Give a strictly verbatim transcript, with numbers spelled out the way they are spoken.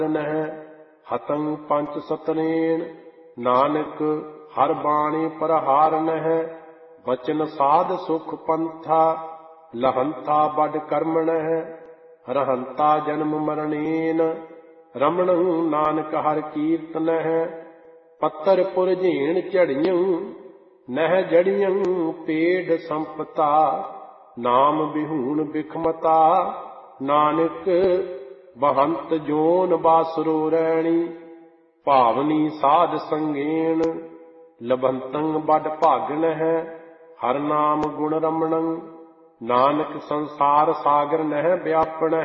ਨਹਿ ਹਤੰ ਪੰਚ ਸਤਨੇਨ ਨਾਨਕ ਹਰ ਬਾਣੀ ਪ੍ਰਹਾਰ ਨਹਿ ਬਚਨ ਸਾਧ ਸੁਖ ਪੰਥਾ ਲਹੰਤਾ ਬਡ ਕਰਮ ਨਹਿ ਰਹੰਤਾ ਜਨਮ ਮਰਣੇਨ ਰਮਣੰ ਨਾਨਕ ਹਰ ਕੀਰਤਨ ਹੈ ਪੱਤਰ ਪੁਰ ਝੀਣ ਝੜੀਆਂ ਨਹਿ ਜੜੀਆਂ ਪੇੜ ਸੰਪਤਾ ਨਾਮ ਬਿਹੂਣ ਬਿਖਮਤਾ ਨਾਨਕ ਬਹੰਤ ਜੋਨ ਬਾਸੁਰੋ ਰੈਣੀ ਭਾਵਨੀ ਸਾਧ ਸੰਗੇਣ ਲਭੰਤੰ ਬਡ ਭਾਗਣ ਹੈ ਹਰ ਨਾਮ ਗੁਣ ਰਮਣੰ ਨਾਨਕ ਸੰਸਾਰ ਸਾਗਰ ਨਹਿ ਵਿਆਪਣ